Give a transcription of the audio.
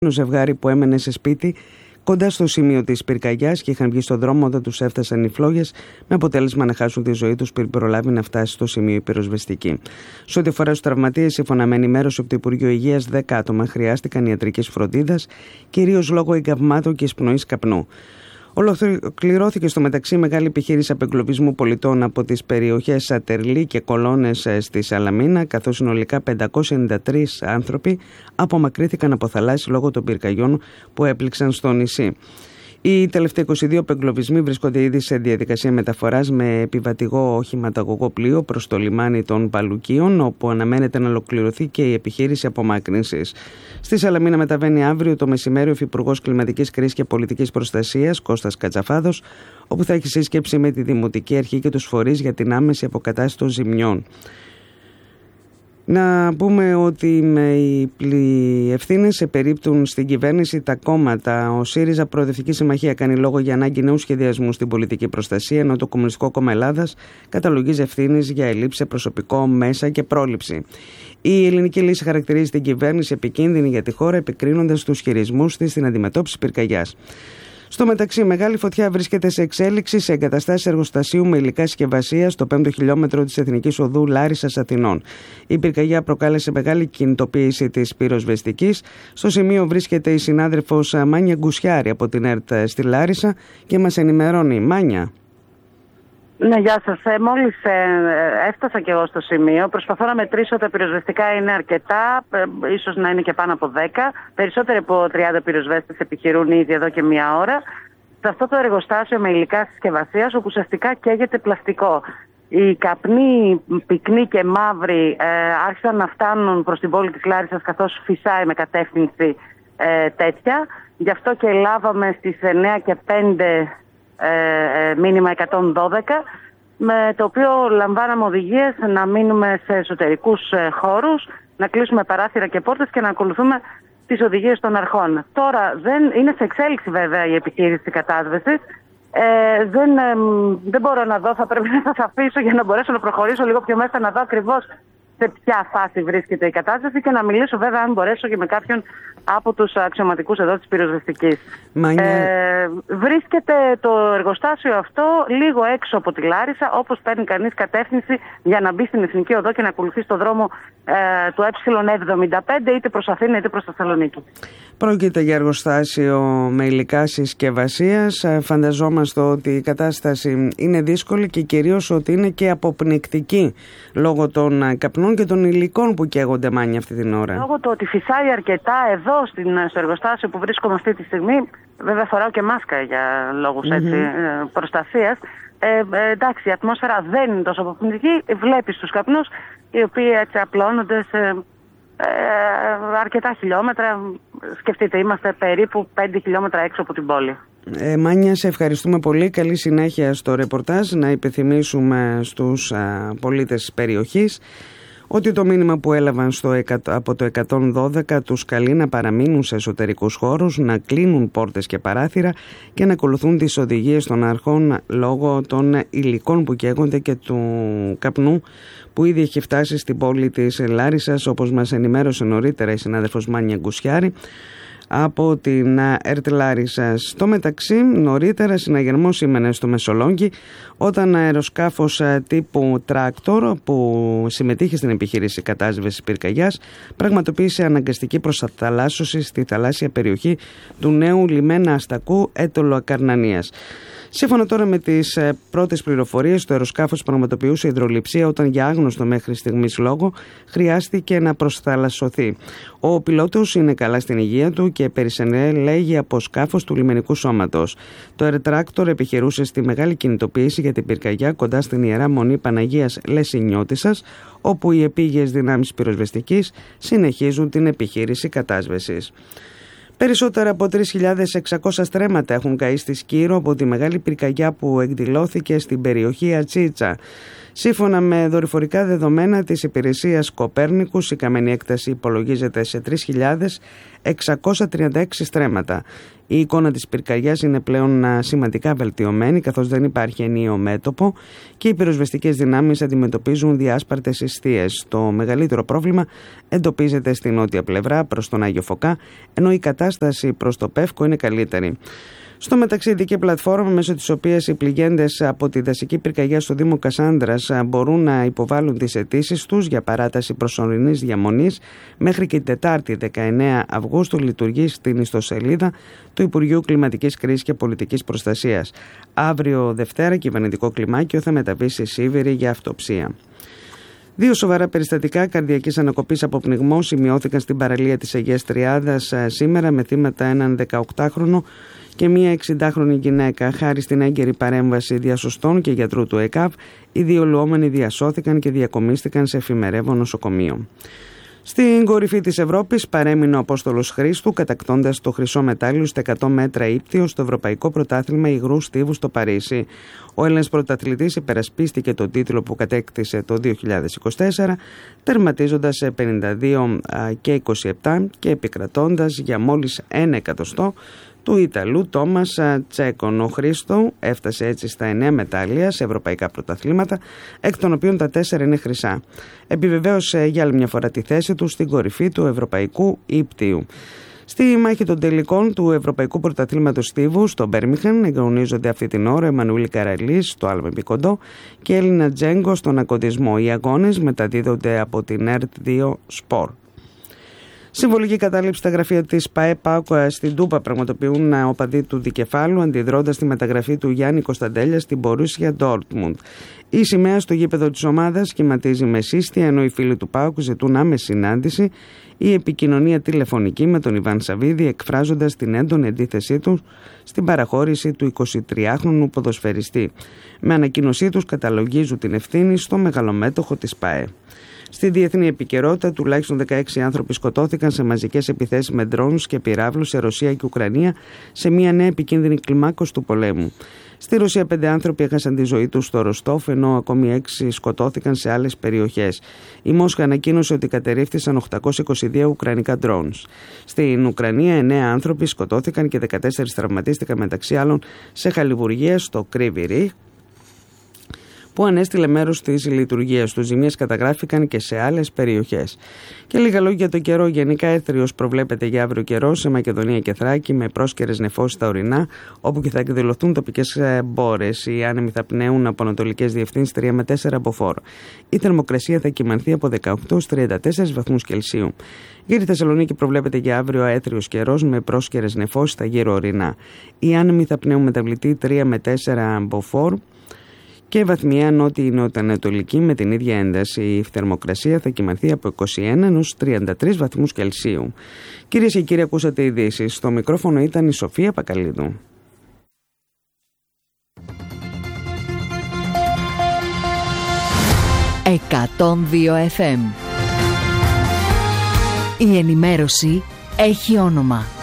ζευγάρι που έμενε σε σπίτι κοντά στο σημείο της πυρκαγιάς και είχαν βγει στον δρόμο όταν τους έφτασαν οι φλόγες, με αποτέλεσμα να χάσουν τη ζωή τους πριν προλάβει να φτάσει στο σημείο η πυροσβεστική. Σε ό,τι αφορά στους τραυματίες, σύμφωνα με ενημέρωση από το Υπουργείο Υγείας, 10 άτομα χρειάστηκαν ιατρικής φροντίδας, κυρίως λόγω εγκαυμάτων και εισπνοής καπνού. Ολοκληρώθηκε στο μεταξύ μεγάλη επιχείρηση απεγκλωβισμού πολιτών από τις περιοχές Σατερλή και Κολώνες στη Σαλαμίνα, καθώς συνολικά 593 άνθρωποι απομακρύθηκαν από θαλάσσι λόγω των πυρκαγιών που έπληξαν στο νησί. Οι τελευταίοι 22 απεγκλωβισμοί βρίσκονται ήδη σε διαδικασία μεταφοράς με επιβατηγό οχηματαγωγό πλοίο προς το λιμάνι των Παλουκίων, όπου αναμένεται να ολοκληρωθεί και η επιχείρηση απομάκρυνσης. Στη Σαλαμίνα μεταβαίνει αύριο το μεσημέρι ο Υφυπουργός Κλιματικής Κρίσης και Πολιτικής Προστασίας, Κώστας Κατσαφάδος, όπου θα έχει σύσκεψη με τη Δημοτική Αρχή και τους φορείς για την άμεση αποκατάσταση των ζημιών. Να πούμε ότι οι ευθύνες περίπτουν στην κυβέρνηση τα κόμματα. Ο ΣΥΡΙΖΑ Προοδευτική Συμμαχία κάνει λόγο για ανάγκη νέου σχεδιασμού στην πολιτική προστασία, ενώ το Κομμουνιστικό Κόμμα Ελλάδας καταλογίζει ευθύνες για ελλείψεις σε προσωπικό, μέσα και πρόληψη. Η Ελληνική Λύση χαρακτηρίζει την κυβέρνηση επικίνδυνη για τη χώρα, επικρίνοντας τους χειρισμούς της στην αντιμετώπιση πυρκαγιάς. Στο μεταξύ, μεγάλη φωτιά βρίσκεται σε εξέλιξη σε εγκαταστάσεις εργοστασίου με υλικά συσκευασία στο 5ο χιλιόμετρο της Εθνικής Οδού Λάρισσας Αθηνών. Η πυρκαγιά προκάλεσε μεγάλη κινητοποίηση της πυροσβεστικής. Στο σημείο βρίσκεται η συνάδελφος Μάνια Γκουσιάρη από την ΕΡΤ στη Λάρισα και μας ενημερώνει. Μάνια. Ναι, γεια σας. Μόλις έφτασα και εγώ στο σημείο, προσπαθώ να μετρήσω τα πυροσβεστικά είναι αρκετά, ίσως να είναι και πάνω από 10. Περισσότεροι από 30 πυροσβέστες επιχειρούν ήδη εδώ και μία ώρα. Σε αυτό το εργοστάσιο με υλικά συσκευασίας, όπου ουσιαστικά καίγεται πλαστικό. Οι καπνοί πυκνοί και μαύροι άρχισαν να φτάνουν προς την πόλη της Λάρισσας, καθώς φυσάει με κατεύθυνση τέτοια. Γι' αυτό και λάβαμε στις 9:05 μήνυμα 112, με το οποίο λαμβάναμε οδηγίες να μείνουμε σε εσωτερικούς χώρους, να κλείσουμε παράθυρα και πόρτες και να ακολουθούμε τις οδηγίες των αρχών. Τώρα είναι σε εξέλιξη βέβαια η επιχείρηση κατάσβεσης. Δεν μπορώ να δω, θα πρέπει να σας αφήσω για να μπορέσω να προχωρήσω λίγο πιο μέσα, να δω ακριβώς σε ποια φάση βρίσκεται η κατάσταση και να μιλήσω βέβαια αν μπορέσω και με κάποιον από τους αξιωματικούς εδώ της πυροσβεστικής. Βρίσκεται το εργοστάσιο αυτό λίγο έξω από τη Λάρισα, όπως παίρνει κανείς κατεύθυνση για να μπει στην Εθνική Οδό και να ακολουθεί στο δρόμο του Ε75 είτε προς Αθήνα είτε προς Θεσσαλονίκη. Πρόκειται για εργοστάσιο με υλικά συσκευασίας. Φανταζόμαστε ότι η κατάσταση είναι δύσκολη και κυρίως ότι είναι και αποπνικτική λόγω των καπνών και των υλικών που καίγονται, Μάνια, αυτή την ώρα. Λόγω του ότι φυσάει αρκετά εδώ στο εργοστάσιο που βρίσκομαι αυτή τη στιγμή, βέβαια φοράω και μάσκα για λόγους προστασίας. Εντάξει, η ατμόσφαιρα δεν είναι τόσο αποπνικτική. Βλέπεις τους καπνούς οι οποίοι έτσι απλώνονται σε αρκετά χιλιόμετρα. Σκεφτείτε, είμαστε περίπου 5 χιλιόμετρα έξω από την πόλη. Μάνια, σε ευχαριστούμε πολύ. Καλή συνέχεια στο ρεπορτάζ. Να υπενθυμίσουμε στους πολίτες της περιοχής ότι το μήνυμα που έλαβαν από το 112 τους καλεί να παραμείνουν σε εσωτερικούς χώρους, να κλείνουν πόρτες και παράθυρα και να ακολουθούν τις οδηγίες των αρχών λόγω των υλικών που καίγονται και του καπνού που ήδη έχει φτάσει στην πόλη της Λάρισσας, όπως μας ενημέρωσε νωρίτερα η συνάδελφος Μάνια Γκουσιάρη από την ΕΡΤ Λάρισσας. Στο μεταξύ, νωρίτερα συναγερμός σήμαινε στο Μεσολόγγι όταν αεροσκάφος τύπου τράκτορ που συμμετείχε στην επιχείρηση κατάσβεσης πυρκαγιάς πραγματοποίησε αναγκαστική προσαθαλάσσωση στη θαλάσσια περιοχή του νέου λιμένα Αστακού Έτωλο Ακαρνανίας. Σύμφωνα τώρα με τις πρώτες πληροφορίες, το αεροσκάφος πραγματοποιούσε υδρολειψία όταν για άγνωστο μέχρι στιγμής λόγο χρειάστηκε να προσθαλασσωθεί. Ο πιλότος είναι καλά στην υγεία του και περισυνέλεγει από σκάφος του λιμενικού σώματος. Το αεροτράκτορ επιχειρούσε στη μεγάλη κινητοποίηση για την πυρκαγιά κοντά στην Ιερά Μονή Παναγίας Λεσσινιώτισσας, όπου οι επίγειες δυνάμεις πυροσβεστικής συνεχίζουν την επιχείρηση κατάσβεσης. Περισσότερα από 3.600 στρέμματα έχουν καεί στη Σκύρο από τη μεγάλη πυρκαγιά που εκδηλώθηκε στην περιοχή Ατσίτσα. Σύμφωνα με δορυφορικά δεδομένα της υπηρεσίας Κοπέρνικους, η καμένη έκταση υπολογίζεται σε 3.636 στρέμματα. Η εικόνα της πυρκαγιάς είναι πλέον σημαντικά βελτιωμένη, καθώς δεν υπάρχει ενιαίο μέτωπο και οι πυροσβεστικές δυνάμεις αντιμετωπίζουν διάσπαρτες εστίες. Το μεγαλύτερο πρόβλημα εντοπίζεται στη νότια πλευρά προς τον Άγιο Φωκά, ενώ η κατάσταση προς το Πεύκο είναι καλύτερη. Στο μεταξύ, η ειδική πλατφόρμα μέσω της οποίας οι πληγέντες από τη δασική πυρκαγιά στο Δήμο Κασάνδρας μπορούν να υποβάλουν τις αιτήσεις τους για παράταση προσωρινής διαμονής μέχρι και την Τετάρτη 19 Αυγούστου λειτουργεί στην ιστοσελίδα του Υπουργείου Κλιματικής Κρίσης και Πολιτικής Προστασίας. Αύριο Δευτέρα κυβερνητικό κλιμάκιο θα μεταβεί σε Σίβηρη για αυτοψία. 2 σοβαρά περιστατικά καρδιακής ανακοπής από πνιγμό σημειώθηκαν στην παραλία της Αγίας Τριάδας σήμερα, με θύματα έναν 18χρονο και μία 60χρονη γυναίκα. Χάρη στην έγκαιρη παρέμβαση διασωστών και γιατρού του ΕΚΑΒ, οι 2 λουόμενοι διασώθηκαν και διακομίστηκαν σε εφημερεύον νοσοκομείο. Στην κορυφή της Ευρώπης παρέμεινε ο Απόστολος Χρήστου, κατακτώντας το χρυσό μετάλλιο στα 100 μέτρα ύπτιο στο Ευρωπαϊκό Πρωτάθλημα Υγρού Στίβου στο Παρίσι. Ο Έλληνας πρωταθλητής υπερασπίστηκε τον τίτλο που κατέκτησε το 2024, τερματίζοντας σε 52 και 27 και επικρατώντας για μόλις 1 εκατοστό του Ιταλού Τόμας Τσέκον. Ο Χρήστο έφτασε έτσι στα 9 μετάλλια σε ευρωπαϊκά πρωταθλήματα, εκ των οποίων τα 4 είναι χρυσά. Επιβεβαίωσε για άλλη μια φορά τη θέση του στην κορυφή του ευρωπαϊκού ύπτιου. Στη μάχη των τελικών του Ευρωπαϊκού Πρωταθλήματος Στίβου στο Μπέρμιχαμ εγγονίζονται αυτή την ώρα Εμμανουήλ Καραλής στο άλμα επικοντό και Έλληνα Τζέγκο στον ακοντισμό. Οι αγώνες μεταδίδονται από την ΕΡΤ2 Σπορ. Συμβολική κατάληψη στα γραφεία της ΠΑΕ-ΠΑΟΚ στην Τούπα πραγματοποιούν οπαδοί του Δικεφάλου, αντιδρώντας τη μεταγραφή του Γιάννη Κωνσταντέλια στην Μπορούσια Ντόρτμουντ. Η σημαία στο γήπεδο της ομάδας σχηματίζει με σύστια, ενώ οι φίλοι του ΠΑΟΚ ζητούν άμεση συνάντηση ή επικοινωνία τηλεφωνική με τον Ιβάν Σαββίδη, εκφράζοντας την έντονη αντίθεσή τους στην παραχώρηση του 23χρονου ποδοσφαιριστή. Με ανακοίνωσή τους καταλογίζουν την ευθύνη στο μεγαλομέτωχο της ΠΑΕ. Στη διεθνή επικαιρότητα, τουλάχιστον 16 άνθρωποι σκοτώθηκαν σε μαζικές επιθέσεις με ντρόουνς και πυράβλους σε Ρωσία και Ουκρανία σε μια νέα επικίνδυνη κλιμάκωση του πολέμου. Στη Ρωσία 5 άνθρωποι έχασαν τη ζωή τους στο Ροστόφ, ενώ ακόμη 6 σκοτώθηκαν σε άλλες περιοχές. Η Μόσχα ανακοίνωσε ότι κατερρίφθησαν 822 ουκρανικά ντρόουνς. Στην Ουκρανία 9 άνθρωποι σκοτώθηκαν και 14 τραυματίστηκαν, μεταξύ άλλων σε χαλιβουργίες στο Κρύβι Ριχ, που ανέστηλε μέρος της λειτουργίας του. Ζημίες καταγράφηκαν και σε άλλες περιοχές. Και λίγα λόγια για το καιρό. Γενικά έθριος προβλέπεται για αύριο καιρό σε Μακεδονία και Θράκη, με πρόσκαιρες νεφώσεις στα ορεινά, όπου και θα εκδηλωθούν τοπικές μπόρες. Οι άνεμοι θα πνέουν από ανατολικές διευθύνσεις 3 με 4 μποφόρ. Η θερμοκρασία θα κυμανθεί από 18 στους 34 βαθμούς Κελσίου. Για τη Θεσσαλονίκη προβλέπεται για αύριο αέθριος καιρός με πρόσκαιρες νεφώσεις στα γύρω ορεινά. Οι άνεμοι θα πνέουν μεταβλητή 3 με 4 μποφόρ. Και βαθμιαία νότιο-νοτιοανατολική με την ίδια ένταση. Η θερμοκρασία θα κυμανθεί από 21 έως 33 βαθμούς Κελσίου. Κυρίες και κύριοι, ακούσατε ειδήσεις. Στο μικρόφωνο ήταν η Σοφία Πακαλίδου. «102 FM». Η ενημέρωση έχει όνομα.